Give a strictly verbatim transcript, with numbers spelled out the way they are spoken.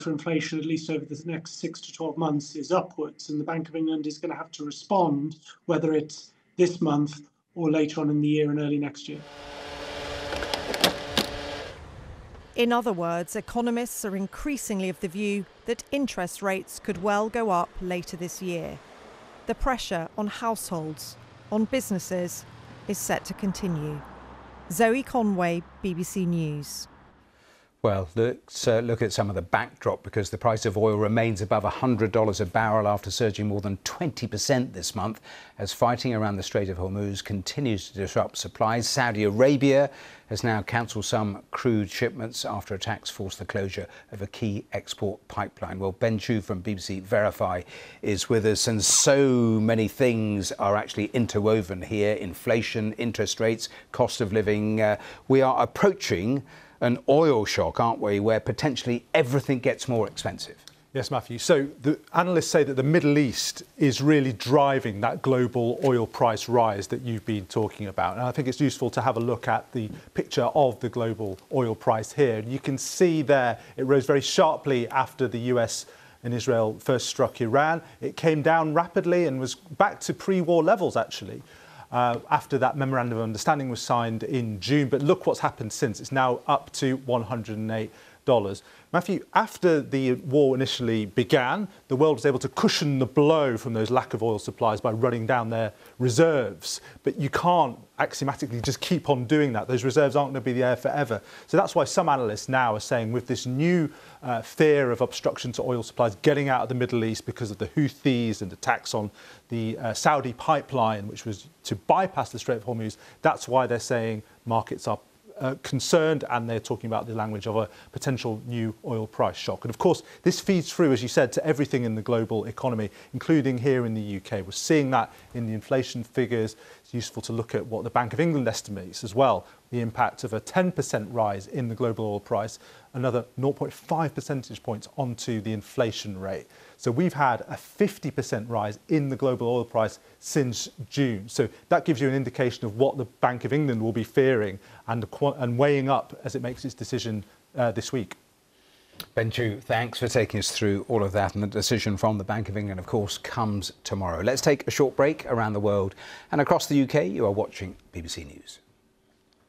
for inflation, at least over the next six to twelve months, is upwards, and the Bank of England is going to have to respond, whether it's this month or later on in the year and early next year. In other words, economists are increasingly of the view that interest rates could well go up later this year. The pressure on households, on businesses, is set to continue. Zoe Conway, B B C News. Well, let's uh, look at some of the backdrop, because the price of oil remains above one hundred dollars a barrel after surging more than twenty percent this month as fighting around the Strait of Hormuz continues to disrupt supplies. Saudi Arabia has now cancelled some crude shipments after attacks forced the closure of a key export pipeline. Well, Ben Chu from B B C Verify is with us, and so many things are actually interwoven here: inflation, interest rates, cost of living. Uh, we are approaching an oil shock, aren't we, where potentially everything gets more expensive? Yes, Matthew. So the analysts say that the Middle East is really driving that global oil price rise that you've been talking about. And I think it's useful to have a look at the picture of the global oil price here. You can see there it rose very sharply after the U S and Israel first struck Iran. It came down rapidly and was back to pre-war levels, actually. Uh, after that memorandum of understanding was signed in June. But look what's happened since. It's now up to one hundred eight dollars. Matthew, after the war initially began, the world was able to cushion the blow from those lack of oil supplies by running down their reserves. But you can't axiomatically just keep on doing that. Those reserves aren't going to be there forever. So that's why some analysts now are saying, with this new uh, fear of obstruction to oil supplies getting out of the Middle East because of the Houthis and attacks on the uh, Saudi pipeline, which was to bypass the Strait of Hormuz, that's why they're saying markets are Uh, concerned, and they're talking about the language of a potential new oil price shock. And of course, this feeds through, as you said, to everything in the global economy, including here in the U K. We're seeing that in the inflation figures. It's useful to look at what the Bank of England estimates as well, the impact of a ten percent rise in the global oil price, another zero point five percentage points onto the inflation rate. So we've had a fifty percent rise in the global oil price since June. So that gives you an indication of what the Bank of England will be fearing and, and weighing up as it makes its decision uh, this week. Ben Chu, thanks for taking us through all of that. And the decision from the Bank of England, of course, comes tomorrow. Let's take a short break. Around the world and across the U K, you are watching B B C News.